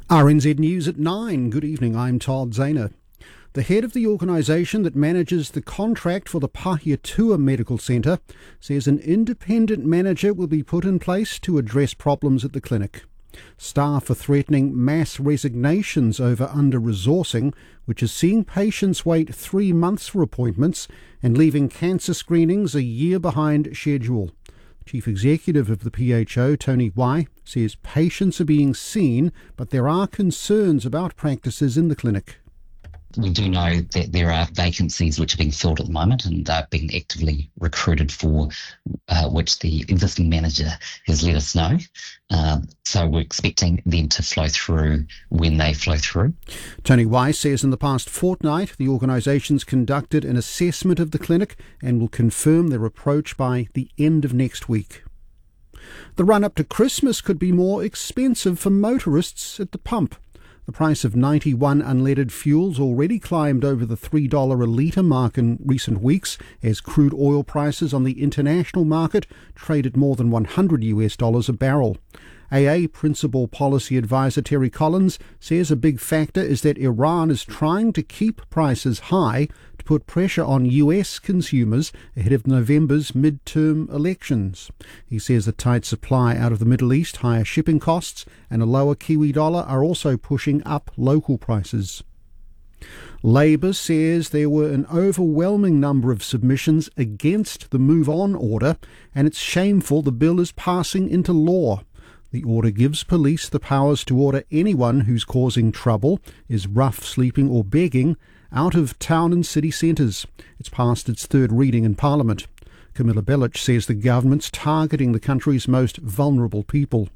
RNZ News at 9. Good evening, I'm Todd Zahner. The head of the organisation that manages the contract for the Pahiatua Medical Centre says an independent manager will be put in place to address problems at the clinic. Staff are threatening mass resignations over under-resourcing, which is seeing patients wait 3 months for appointments and leaving cancer screenings a year behind schedule. Chief Executive of the PHO, Tony Wai, says patients are being seen, but there are concerns about practices in the clinic. We do know that there are vacancies which are being filled at the moment and are being actively recruited for, which the existing manager has let us know. So we're expecting them to flow through when they flow through. Tony Wai says in the past fortnight the organisation's conducted an assessment of the clinic and will confirm their approach by the end of next week. The run-up to Christmas could be more expensive for motorists at the pump. The price of 91 unleaded fuels already climbed over the $3 a litre mark in recent weeks as crude oil prices on the international market traded more than $100 a barrel. AA Principal Policy Advisor Terry Collins says a big factor is that Iran is trying to keep prices high to put pressure on US consumers ahead of November's midterm elections. He says a tight supply out of the Middle East, higher shipping costs and a lower Kiwi dollar are also pushing up local prices. Labour says there were an overwhelming number of submissions against the Move On order and it's shameful the bill is passing into law. The order gives police the powers to order anyone who's causing trouble, is rough sleeping or begging, out of town and city centres. It's past its third reading in Parliament. Camilla Bellich says the government's targeting the country's most vulnerable people.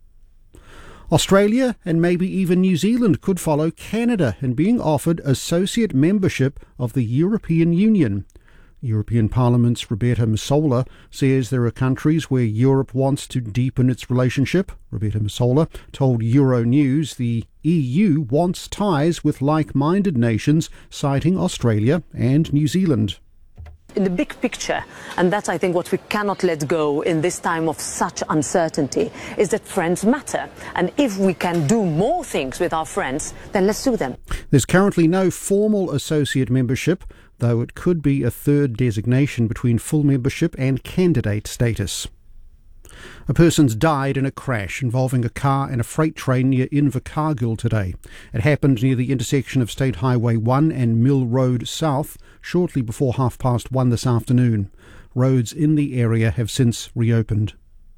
Australia and maybe even New Zealand could follow Canada in being offered associate membership of the European Union. European Parliament's Roberta Metsola says there are countries where Europe wants to deepen its relationship. Roberta Metsola told Euronews the EU wants ties with like-minded nations, citing Australia and New Zealand. In the big picture, and that's I think what we cannot let go in this time of such uncertainty, is that friends matter. And if we can do more things with our friends, then let's do them. There's currently no formal associate membership, though it could be a third designation between full membership and candidate status. A person's died in a crash involving a car and a freight train near Invercargill today. It happened near the intersection of State Highway 1 and Mill Road South shortly before 1:30 this afternoon. Roads in the area have since reopened.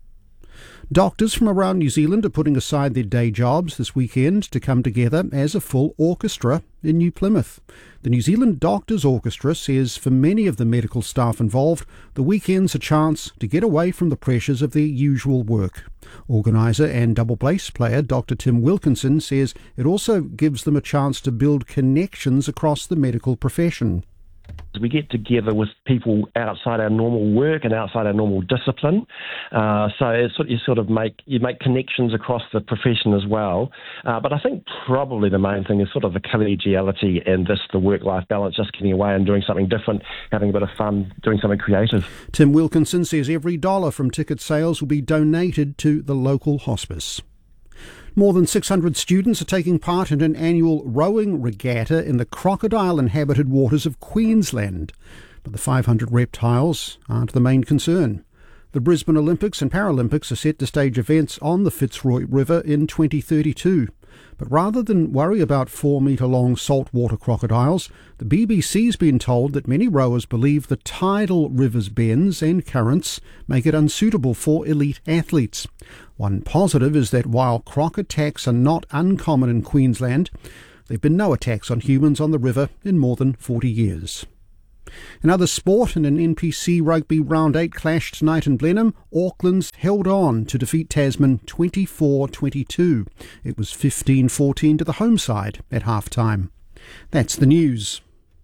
Doctors from around New Zealand are putting aside their day jobs this weekend to come together as a full orchestra in New Plymouth. The New Zealand Doctors Orchestra says for many of the medical staff involved, the weekend's a chance to get away from the pressures of their usual work. Organiser and double bass player Dr. Tim Wilkinson says it also gives them a chance to build connections across the medical profession. We get together with people outside our normal work and outside our normal discipline, so it's you make connections across the profession as well. But I think probably the main thing is sort of the collegiality and the work-life balance, just getting away and doing something different, having a bit of fun, doing something creative. Tim Wilkinson says every dollar from ticket sales will be donated to the local hospice. More than 600 students are taking part in an annual rowing regatta in the crocodile-inhabited waters of Queensland. But the 500 reptiles aren't the main concern. The Brisbane Olympics and Paralympics are set to stage events on the Fitzroy River in 2032. But rather than worry about 4-metre-long saltwater crocodiles, the BBC's been told that many rowers believe the tidal river's bends and currents make it unsuitable for elite athletes. One positive is that while croc attacks are not uncommon in Queensland, there have been no attacks on humans on the river in more than 40 years. In other sport, in an NPC Rugby Round 8 clash tonight in Blenheim, Auckland's held on to defeat Tasman 24-22. It was 15-14 to the home side at half-time. That's the news.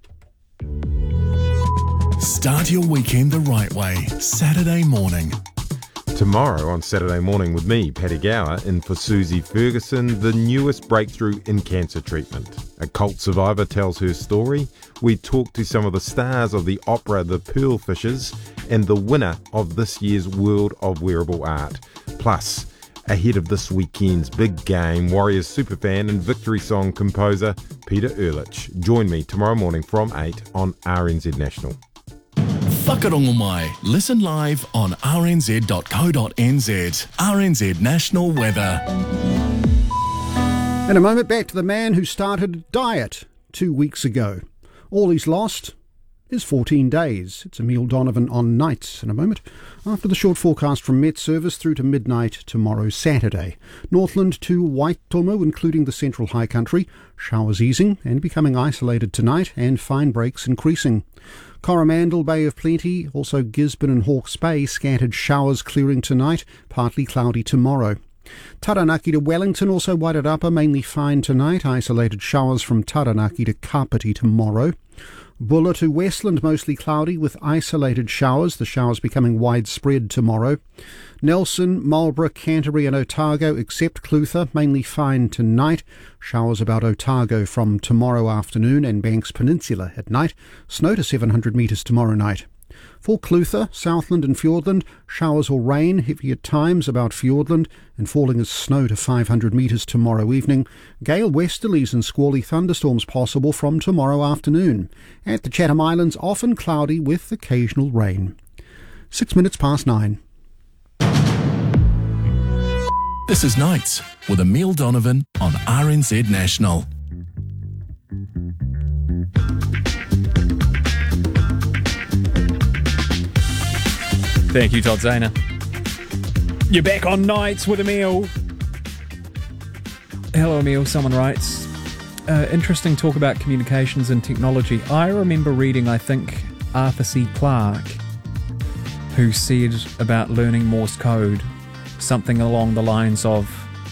Start your weekend the right way. Saturday morning. Tomorrow on Saturday Morning with me, Paddy Gower, in for Susie Ferguson, the newest breakthrough in cancer treatment. A cult survivor tells her story. We talk to some of the stars of the opera The Pearl Fishers and the winner of this year's World of Wearable Art. Plus, ahead of this weekend's big game. Warriors superfan and victory song composer Peter Ehrlich. Join me tomorrow morning from 8 on RNZ National. Whakarongo mai. Listen live on rnz.co.nz. RNZ National Weather. In a moment, back to the man who started a diet 2 weeks ago. All he's lost is 14 days. It's Emile Donovan on nights in a moment, after the short forecast from Met Service through to midnight tomorrow Saturday. Northland to Waitomo, including the central high country. Showers easing and becoming isolated tonight, and fine breaks increasing. Coromandel, Bay of Plenty, also Gisborne and Hawke's Bay, scattered showers clearing tonight, partly cloudy tomorrow. Taranaki to Wellington, also Wairarapa, mainly fine tonight, isolated showers from Taranaki to Kapiti tomorrow. Bulla to Westland, mostly cloudy with isolated showers, the showers becoming widespread tomorrow. Nelson, Marlborough, Canterbury and Otago, except Clutha, mainly fine tonight. Showers about Otago from tomorrow afternoon and Banks Peninsula at night. Snow to 700 metres tomorrow night. For Clutha, Southland and Fiordland, showers or rain, heavy at times about Fiordland, and falling as snow to 500 metres tomorrow evening. Gale westerlies and squally thunderstorms possible from tomorrow afternoon. At the Chatham Islands, often cloudy with occasional rain. 6 minutes past 9. This is Nights with Emile Donovan on RNZ National. Thank you, Todd Zahner. You're back on Nights with Emile. Hello, Emile. Someone writes, interesting talk about communications and technology. I remember reading, I think, Arthur C. Clarke, who said about learning Morse code, something along the lines of,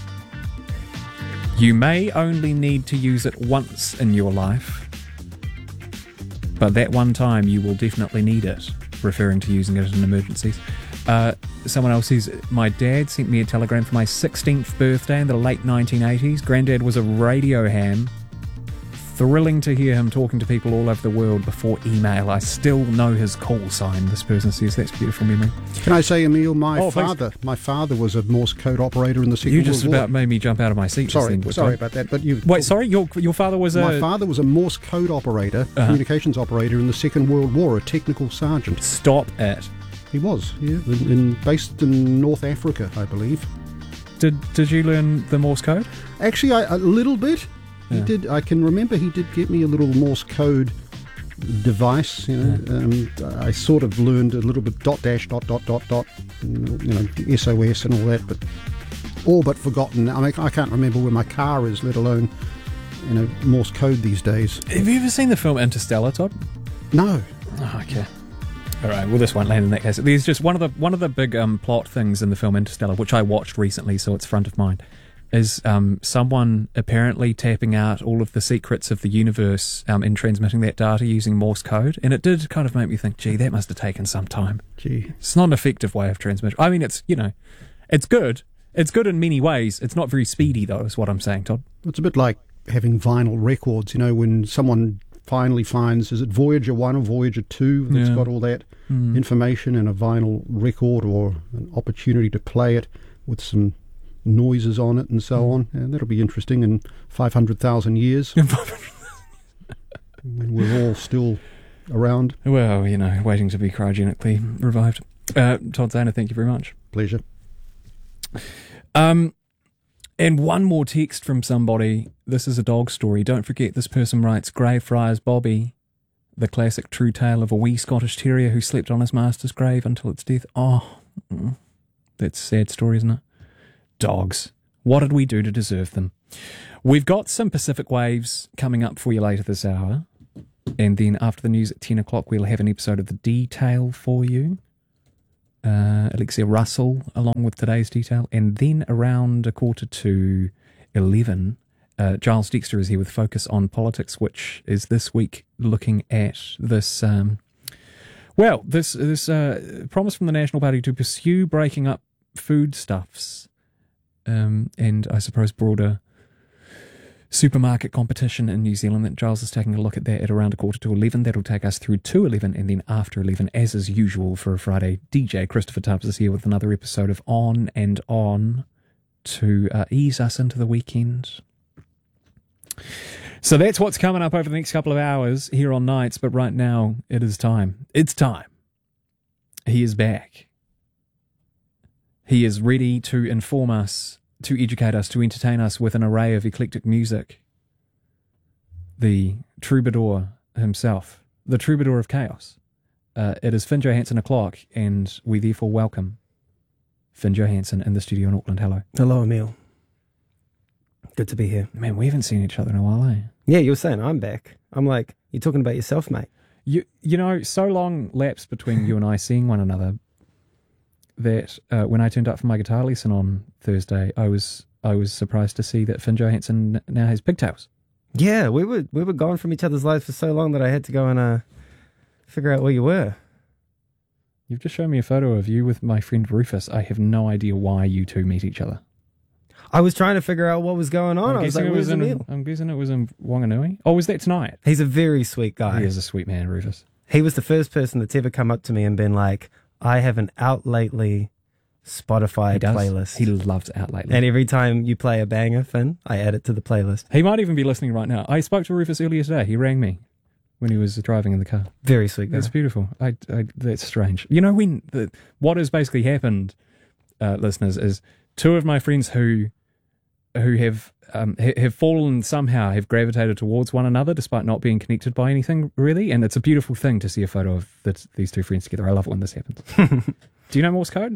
you may only need to use it once in your life, but that one time you will definitely need it, referring to using it in emergencies. Someone else says, my dad sent me a telegram for my 16th birthday in the late 1980s. Granddad was a radio ham. Thrilling to hear him talking to people all over the world before email. I still know his call sign, this person says. That's a beautiful memory. Can I say, Emile, my father was a Morse code operator in the Second World War. You just about made me jump out of my seat. Sorry about that. But you. Wait, sorry, your father was My father was a Morse code operator, communications operator in the Second World War, a technical sergeant. Stop it. He was, yeah, based in North Africa, I believe. Did you learn the Morse code? Actually, a little bit. He did. I can remember he did get me a little Morse code device. I sort of learned a little bit dot dash dot dot dot dot, SOS and all that, but all but forgotten. I mean, I can't remember where my car is, let alone Morse code these days. Have you ever seen the film Interstellar, Todd? No. Oh, okay. All right. Well, this won't land in that case. There's just one of the big plot things in the film Interstellar, which I watched recently, so it's front of mind. Is someone apparently tapping out all of the secrets of the universe and transmitting that data using Morse code. And it did kind of make me think, gee, that must have taken some time. Gee. It's not an effective way of transmission. I mean, it's good. It's good in many ways. It's not very speedy, though, is what I'm saying, Todd. It's a bit like having vinyl records, when someone finally finds, is it Voyager 1 or Voyager 2 that's got all that information in a vinyl record, or an opportunity to play it with some noises on it and so on. And that'll be interesting in 500,000 years when we're all still around. Well, waiting to be cryogenically revived. Todd Zahner, thank you very much. Pleasure. And one more text from somebody. This is a dog story. Don't forget, this person writes, Greyfriars Bobby, the classic true tale of a wee Scottish terrier who slept on his master's grave until its death. Oh, that's a sad story, isn't it? Dogs. What did we do to deserve them? We've got some Pacific Waves coming up for you later this hour. And then after the news at 10 o'clock, we'll have an episode of The Detail for you. Alexia Russell, along with today's Detail. And then around 11:15, Giles Dexter is here with Focus on Politics, which is this week looking at this... this promise from the National Party to pursue breaking up foodstuffs and I suppose broader supermarket competition in New Zealand. That Giles is taking a look at that at around 11:15. That'll take us through to 11, and then after 11, as is usual for a Friday, DJ Christopher Tubbs is here with another episode of On and On. to ease us into the weekend. So that's what's coming up over the next couple of hours here on Nights, but right now it is time. It's time. He is back. He is ready to inform us, to educate us, to entertain us with an array of eclectic music. The troubadour himself, the troubadour of chaos. It is Finn Johansson o'clock, and we therefore welcome Finn Johansson in the studio in Auckland. Hello. Hello, Emil. Good to be here. Man, we haven't seen each other in a while, eh? Yeah, you were saying I'm back. I'm like, you're talking about yourself, mate. You know, so long lapsed between you and I seeing one another that when I turned up for my guitar lesson on Thursday, I was surprised to see that Finn Johansson now has pigtails. Yeah, we were gone from each other's lives for so long that I had to go and figure out where you were. You've just shown me a photo of you with my friend Rufus. I have no idea why you two meet each other. I was trying to figure out what was going on. I was like, where's Emil? I'm guessing it was in Wanganui. Oh, was that tonight? He's a very sweet guy. He is a sweet man, Rufus. He was the first person that's ever come up to me and been like, I have an Out Lately Spotify playlist. He loves Out Lately. And every time you play a banger, Finn, I add it to the playlist. He might even be listening right now. I spoke to Rufus earlier today. He rang me when he was driving in the car. Very sweet guy. That's beautiful. That's strange. You know, what has basically happened, listeners, is two of my friends who have fallen somehow, have gravitated towards one another despite not being connected by anything really, and it's a beautiful thing to see a photo of these two friends together. I love it when this happens. Do you know Morse code?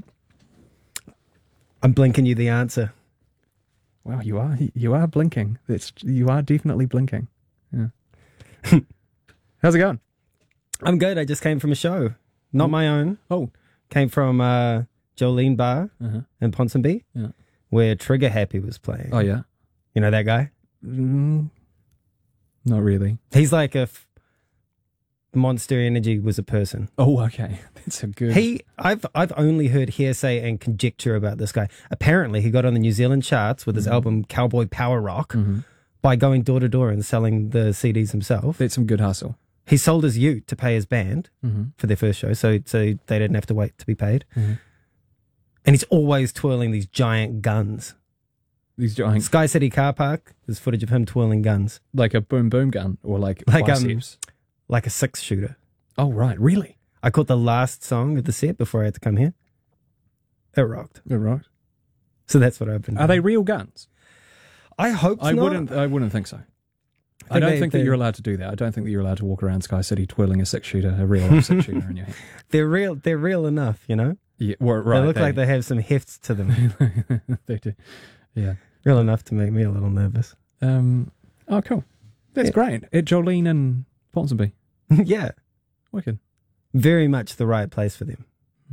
I'm blinking you the answer. Wow, you are blinking. You are definitely blinking. Yeah. How's it going? I'm good. I just came from a show, not my own. Oh, came from Jolene Bar in Ponsonby. Yeah. Where Trigger Happy was playing. Oh, yeah? You know that guy? Not really. He's like if Monster Energy was a person. Oh, okay. That's a good... I've only heard hearsay and conjecture about this guy. Apparently, he got on the New Zealand charts with his album Cowboy Power Rock by going door to door and selling the CDs himself. That's some good hustle. He sold his ute to pay his band for their first show, so they didn't have to wait to be paid. And he's always twirling these giant guns. Sky City car park, there's footage of him twirling guns. Like a boom boom gun or like biceps? Like a 6-shooter. Oh, right. Really? I caught the last song of the set before I had to come here. It rocked. It rocked. So that's what I've been doing. Are they real guns? I hope so. I wouldn't think so. I don't think that you're allowed to do that. I don't think that you're allowed to walk around Sky City twirling a 6-shooter, a real 6-shooter in your hand. They're real enough, you know? Yeah, well, right. They look like they have some heft to them. They do. Yeah. Real enough to make me a little nervous. Oh, cool. That's great. At Jolene and Ponsonby. Yeah. Wicked. Very much the right place for them.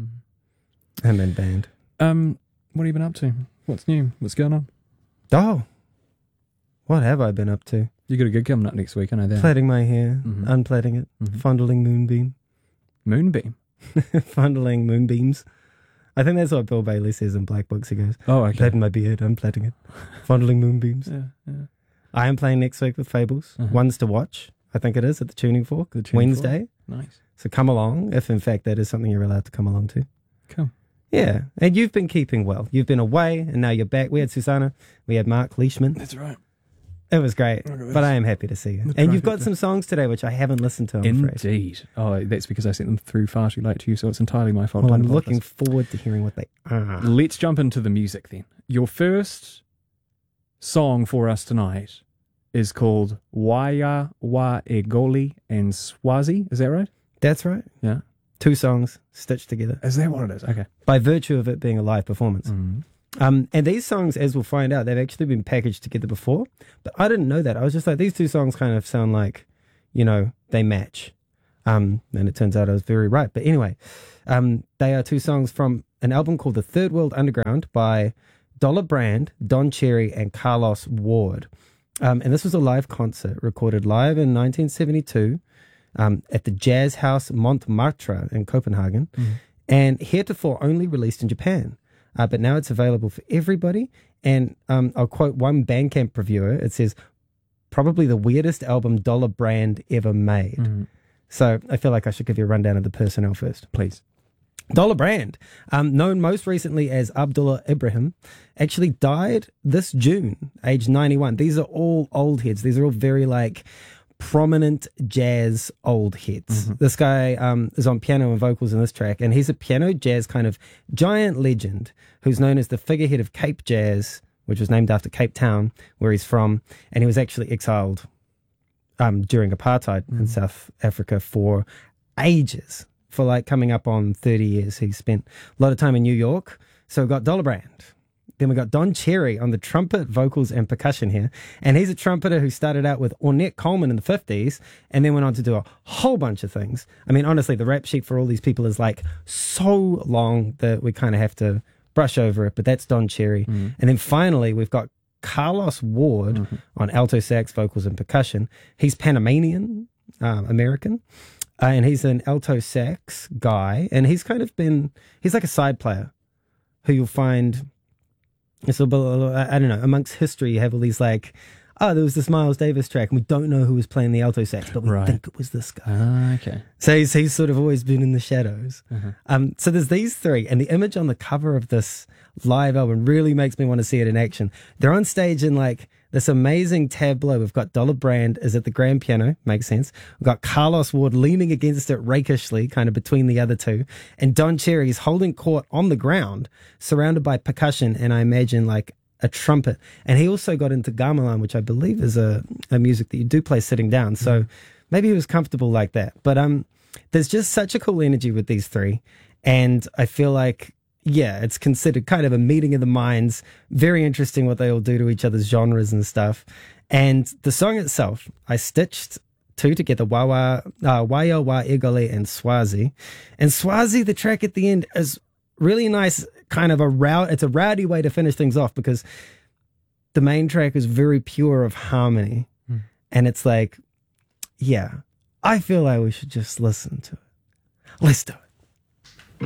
Him and band. What have you been up to? What's new? What's going on? Oh. What have I been up to? You got a gig coming up next week, I know that. Plaiting my hair, unplaiting it, fondling moonbeam. Moonbeam? Fondling moonbeams. I think that's what Bill Bailey says in Black Books. He goes, oh, okay. Plaiting my beard, unplaiting it, fondling moonbeams. Yeah. I am playing next week with Fables. Ones to watch, I think it is, at the Tuning Fork. Wednesday. Nice. So come along, if in fact that is something you're allowed to come along to. Cool. Yeah, and you've been keeping well. You've been away, and now you're back. We had Susanna, we had Mark Leishman. That's right. It was great, but I am happy to see you. And you've got some songs today which I haven't listened to, I'm afraid. Indeed. Oh, that's because I sent them through far too late to you, so it's entirely my fault. Well, I'm looking forward to hearing what they are. Let's jump into the music then. Your first song for us tonight is called Waya Wa Egoli and Swazi. Is that right? That's right. Yeah. 2 songs stitched together. Is that what it is? Okay. By virtue of it being a live performance. And these songs, as we'll find out, they've actually been packaged together before. But I didn't know that. I was just like, these 2 songs kind of sound like, you know, they match. And it turns out I was very right. But anyway, they are 2 songs from an album called The Third World Underground by Dollar Brand, Don Cherry, and Carlos Ward. And this was a live concert recorded live in 1972 at the Jazz House Montmartre in Copenhagen. And heretofore only released in Japan. But now it's available for everybody. And I'll quote one Bandcamp reviewer. It says, probably the weirdest album Dollar Brand ever made. So I feel like I should give you a rundown of the personnel first. Please. Dollar Brand, known most recently as Abdullah Ibrahim, actually died this June, age 91. These are all old heads. These are all very like prominent jazz old heads. Mm-hmm. This guy is on piano and vocals in this track, and he's a piano jazz kind of giant legend who's known as the figurehead of Cape Jazz, which was named after Cape Town, where he's from, and he was actually exiled during apartheid in South Africa for ages. For like coming up on 30 years. He spent a lot of time in New York. So we've got Dollar Brand. Then we got Don Cherry on the trumpet, vocals, and percussion here. And he's a trumpeter who started out with Ornette Coleman in the 50s and then went on to do a whole bunch of things. I mean, honestly, the rap sheet for all these people is like so long that we kind of have to brush over it. But that's Don Cherry. Mm-hmm. And then finally, we've got Carlos Ward on alto sax, vocals, and percussion. He's Panamanian, American. And he's an alto sax guy, and he's like a side player who you'll find, I don't know, amongst history, you have all these like, there was this Miles Davis track, and we don't know who was playing the alto sax, but we think it was this guy. Okay. So he's sort of always been in the shadows. So there's these three, and the image on the cover of this live album really makes me want to see it in action. They're on stage in like this amazing tableau. We've got Dollar Brand is at the grand piano, makes sense. We've got Carlos Ward leaning against it rakishly, kind of between the other two. And Don Cherry is holding court on the ground, surrounded by percussion, and I imagine like a trumpet. And he also got into gamelan, which I believe is a music that you do play sitting down. So maybe he was comfortable like that. But there's just such a cool energy with these three. And I feel like, yeah, it's considered kind of a meeting of the minds. Very interesting what they all do to each other's genres and stuff. And the song itself, I stitched two together, Wayo Wa Igole and Swazi. And Swazi, the track at the end, is really nice, kind of it's a rowdy way to finish things off because the main track is very pure of harmony. And it's like, yeah, I feel like we should just listen to it. Let's do it.